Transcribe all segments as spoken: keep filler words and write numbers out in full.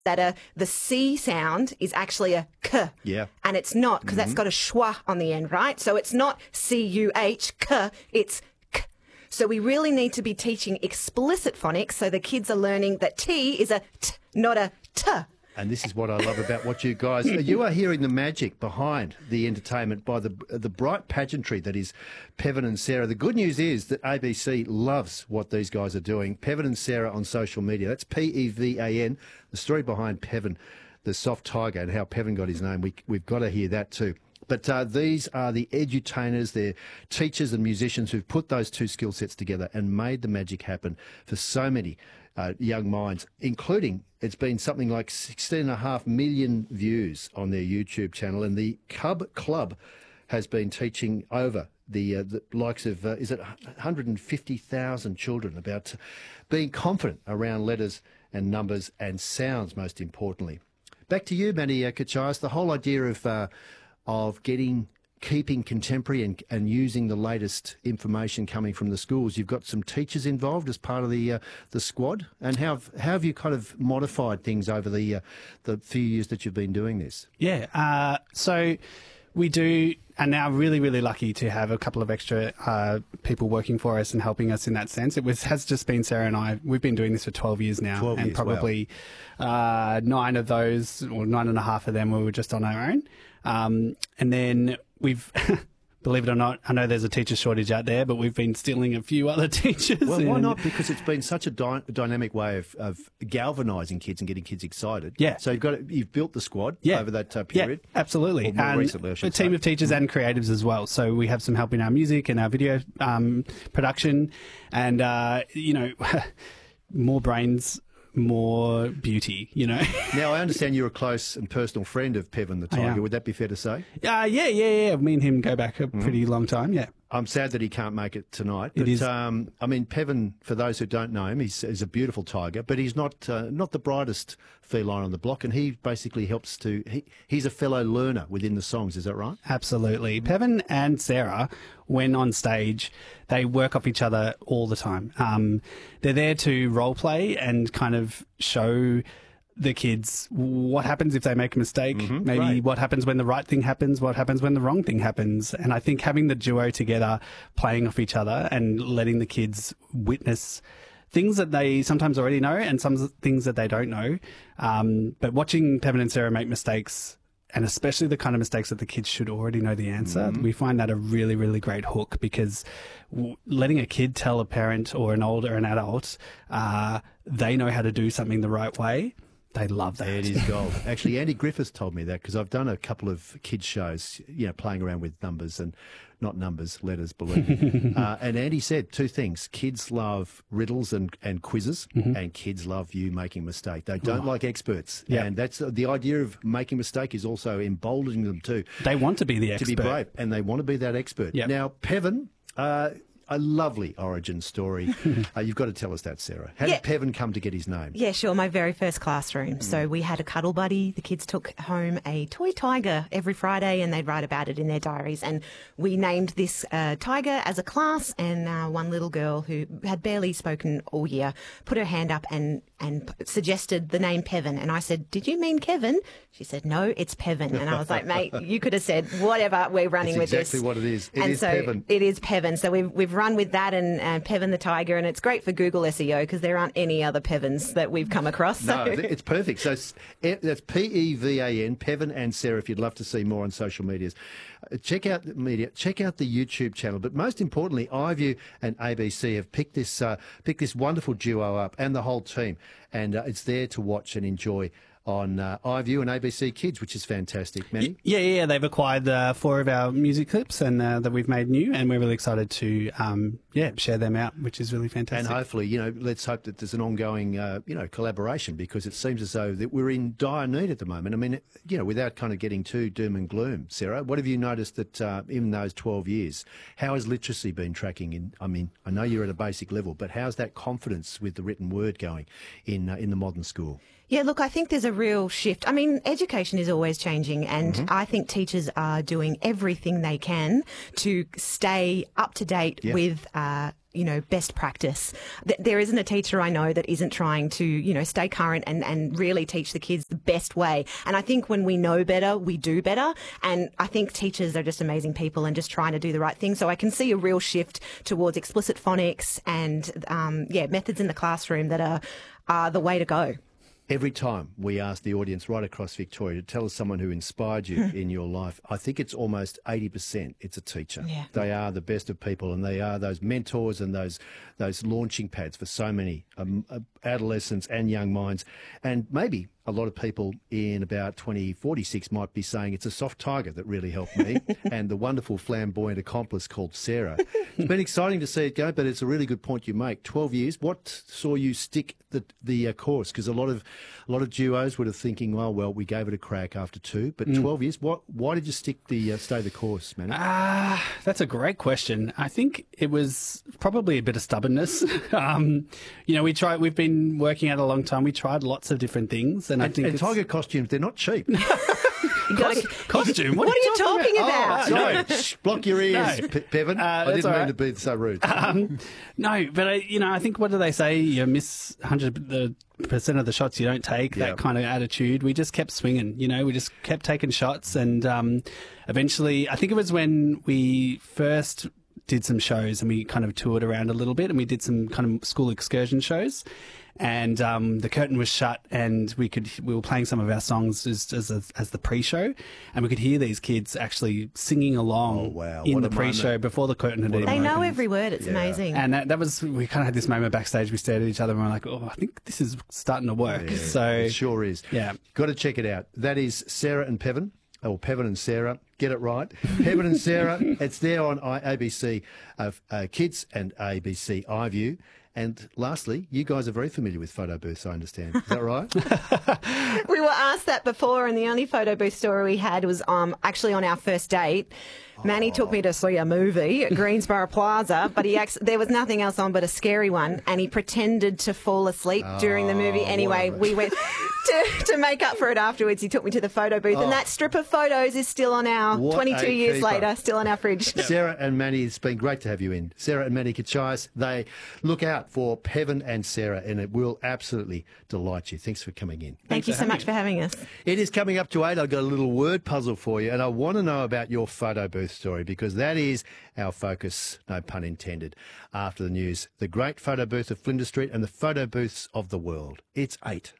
that a, the C sound is actually a K. Yeah. And it's not, because mm-hmm. that's got a schwa on the end, right? So it's not C U H, K, it's K. So we really need to be teaching explicit phonics so the kids are learning that T is a T, not a T. And this is what I love about what you guys... You are hearing the magic behind the entertainment by the the bright pageantry that is Pevan and Sarah. The good news is that A B C loves what these guys are doing. Pevan and Sarah on social media. That's P E V A N. The story behind Pevan, the soft tiger, and how Pevan got his name. We, we've got to hear that too. But uh, these are the edutainers, they're teachers and musicians who've put those two skill sets together and made the magic happen for so many uh, young minds, including it's been something like sixteen and a half million views on their YouTube channel, and the Cub Club has been teaching over the, uh, the likes of, uh, is it one hundred fifty thousand children about being confident around letters and numbers and sounds, most importantly. Back to you, Manny uh, Kachayas, the whole idea of... Uh, of getting, keeping contemporary and, and using the latest information coming from the schools. You've got some teachers involved as part of the uh, the squad, and how have, how have you kind of modified things over the uh, the few years that you've been doing this? Yeah, uh, so we do, and now really, really lucky to have a couple of extra uh, people working for us and helping us in that sense. It was has just been Sarah and I. We've been doing this for twelve years now, twelve and years, probably wow. uh, nine of those, or nine and a half of them, we were just on our own. Um, and then we've, believe it or not, I know there's a teacher shortage out there, but we've been stealing a few other teachers. Well, why and... not? Because it's been such a dy dynamic way of, of galvanising kids and getting kids excited. Yeah. So you've got you've built the squad yeah. over that uh, period. Yeah, absolutely. Or more and recently, I should a team say. of teachers and creatives as well. So we have some help in our music and our video um, production, and uh, you know, more brains, more beauty, you know. Now, I understand you're a close and personal friend of Pevan the Tiger. Would that be fair to say? Uh, yeah, yeah, yeah. Me and him go back a pretty mm. long time, yeah. I'm sad that he can't make it tonight. But, it is. Um, I mean, Pevan, for those who don't know him, he's, he's a beautiful tiger, but he's not uh, not the brightest feline on the block, and he basically helps to... He, he's a fellow learner within the songs, is that right? Absolutely. Pevan and Sarah, when on stage, they work off each other all the time. Um, they're there to role play and kind of show the kids what happens if they make a mistake, mm-hmm, maybe right. what happens when the right thing happens, what happens when the wrong thing happens. And I think having the duo together, playing off each other and letting the kids witness things that they sometimes already know and some things that they don't know. Um, but watching Pevan and Sarah make mistakes, and especially the kind of mistakes that the kids should already know the answer, mm-hmm. we find that a really, really great hook, because w letting a kid tell a parent or an older, an adult, uh, they know how to do something the right way. They love that. It is gold. Actually, Andy Griffiths told me that, because I've done a couple of kids' shows, you know, playing around with numbers and not numbers, letters, believe me. uh, and Andy said two things. Kids love riddles and, and quizzes, mm-hmm. and kids love you making a mistake. They don't oh. like experts. Yeah. And that's uh, the idea of making a mistake is also emboldening them too. They want to be the expert. To be brave, and they want to be that expert. Yep. Now, Pevan... Uh, a lovely origin story. uh, you've got to tell us that, Sarah. How yeah. did Pevan come to get his name? Yeah, sure. My very first classroom. Mm. So we had a cuddle buddy. The kids took home a toy tiger every Friday, and they'd write about it in their diaries. And we named this uh, tiger as a class, and uh, one little girl who had barely spoken all year put her hand up and, and suggested the name Pevan. And I said, "Did you mean Kevin?" She said, "No, it's Pevan." And I was like, "Mate, you could have said whatever. We're running That's with exactly this." what it is. It and is so Pevan. It is Pevan. So we've we've run with that and uh, Pevan the tiger, and it's great for Google S E O because there aren't any other Pevans that we've come across. So. No, it's perfect. So that's P E V A N, Pevan and Sarah. If you'd love to see more on social medias, check out the media, check out the YouTube channel. But most importantly, iView and A B C have picked this uh, picked this wonderful duo up, and the whole team, and uh, it's there to watch and enjoy on uh, iView and A B C Kids, which is fantastic. Manny? Yeah, yeah, they've acquired uh, four of our music clips and uh, that we've made new, and we're really excited to um, yeah share them out, which is really fantastic. And hopefully, you know, let's hope that there's an ongoing uh, you know collaboration, because it seems as though that we're in dire need at the moment. I mean, you know, without kind of getting too doom and gloom, Sarah, what have you noticed that uh, in those twelve years, how has literacy been tracking? In, I mean, I know you're at a basic level, but how's that confidence with the written word going in uh, in the modern school? Yeah, look, I think there's a real shift. I mean, education is always changing, and mm-hmm. I think teachers are doing everything they can to stay up to date yeah. with uh, you know, best practice. There isn't a teacher I know that isn't trying to, you know, stay current and, and really teach the kids the best way. And I think when we know better, we do better. And I think teachers are just amazing people and just trying to do the right thing. So I can see a real shift towards explicit phonics and, um, yeah, methods in the classroom that are, are the way to go. Every time we ask the audience right across Victoria to tell us someone who inspired you in your life, I think it's almost eighty percent it's a teacher. Yeah. They are the best of people, and they are those mentors and those those launching pads for so many um, adolescents and young minds. And maybe a lot of people in about twenty forty-six might be saying it's a soft tiger that really helped me and the wonderful flamboyant accomplice called Sarah. It's been exciting to see it go, but it's a really good point you make. twelve years, what saw you stick the the uh, course? Because a lot of a lot of duos would have thinking, well, well, we gave it a crack after two, but mm. twelve years, what? Why did you stick the uh, stay the course, man? Ah, uh, that's a great question. I think it was probably a bit of stubbornness. um, you know, we tried. We've been working out a long time. We tried lots of different things, and, and I think and tiger costumes, they're not cheap. Cost, costume? What, what are you talking about? about? Oh, no. Shh, block your ears, no. P- Pevan. Uh, I didn't mean right. to be so rude. Um, no, but I, you know, I think, what do they say? You miss one hundred percent of the shots you don't take, yep. That kind of attitude. We just kept swinging, you know, we just kept taking shots. And um, eventually, I think it was when we first did some shows and we kind of toured around a little bit and we did some kind of school excursion shows. And um, the curtain was shut, and we could we were playing some of our songs as as, a, as the pre-show, and we could hear these kids actually singing along oh, wow. in what the pre-show moment. Before the curtain had even They know opened. Every word. It's yeah. amazing. And that, that was we kind of had this moment backstage. We stared at each other and we were like, "Oh, I think this is starting to work." Yeah, so it sure is. Yeah, got to check it out. That is Sarah and Pevan. Or Pevan and Sarah, get it right. Pevan and Sarah, it's there on A B C uh, uh, Kids and A B C iView. And lastly, you guys are very familiar with photo booths, I understand. Is that right? We were asked that before, and the only photo booth story we had was um, actually on our first date. Manny took me to see a movie at Greensboro Plaza, but he ex- there was nothing else on but a scary one, and he pretended to fall asleep oh, during the movie. Anyway, we went to, to make up for it afterwards. He took me to the photo booth, oh. and that strip of photos is still on our, what twenty-two years keeper. later, still on our fridge. Sarah and Manny, it's been great to have you in. Sarah and Manny Kachais, they look out for Pevan and Sarah, and it will absolutely delight you. Thanks for coming in. Thank Thanks you so much for having us. It is coming up to eight. I've got a little word puzzle for you, and I want to know about your photo booth story, because that is our focus, no pun intended, after the news. The great photo booth of Flinders Street and the photo booths of the world. It's eight.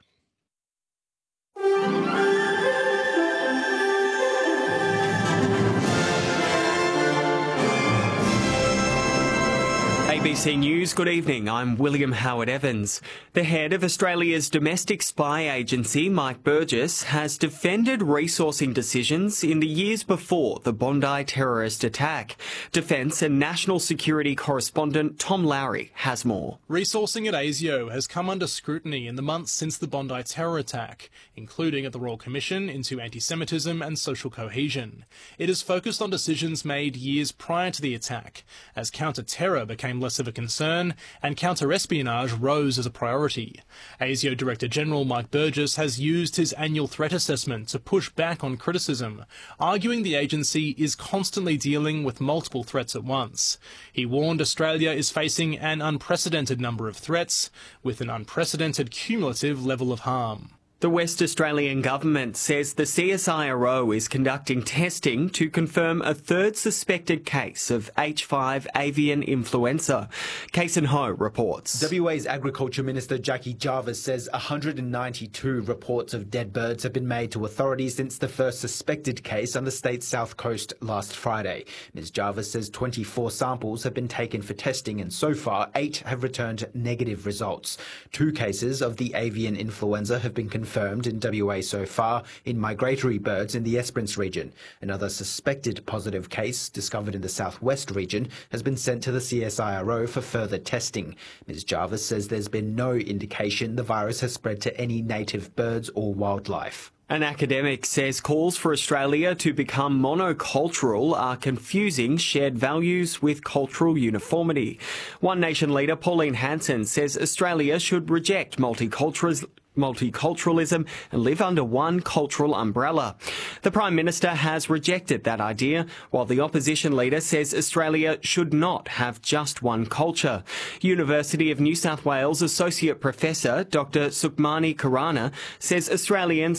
A B C News, good evening. I'm William Howard Evans. The head of Australia's domestic spy agency, Mike Burgess, has defended resourcing decisions in the years before the Bondi terrorist attack. Defence and national security correspondent Tom Lowry has more. Resourcing at ASIO has come under scrutiny in the months since the Bondi terror attack, including at the Royal Commission into Anti-Semitism and Social Cohesion. It is focused on decisions made years prior to the attack, as counter-terror became less of a concern and counter-espionage rose as a priority. ASIO Director General Mike Burgess has used his annual threat assessment to push back on criticism, arguing the agency is constantly dealing with multiple threats at once. He warned Australia is facing an unprecedented number of threats, with an unprecedented cumulative level of harm. The West Australian Government says the C S I R O is conducting testing to confirm a third suspected case of H five avian influenza. Kason Ho reports. W A's Agriculture Minister Jackie Jarvis says one hundred ninety-two reports of dead birds have been made to authorities since the first suspected case on the state's south coast last Friday. Miz Jarvis says twenty-four samples have been taken for testing, and so far eight have returned negative results. Two cases of the avian influenza have been confirmed confirmed in W A so far in migratory birds in the Esperance region. Another suspected positive case, discovered in the southwest region, has been sent to the C S I R O for further testing. Miz Jarvis says there's been no indication the virus has spread to any native birds or wildlife. An academic says calls for Australia to become monocultural are confusing shared values with cultural uniformity. One Nation leader Pauline Hanson says Australia should reject multiculturalism multiculturalism and live under one cultural umbrella. The Prime Minister has rejected that idea, while the opposition leader says Australia should not have just one culture. University of New South Wales Associate Professor Doctor Sukhmani Khurana says Australians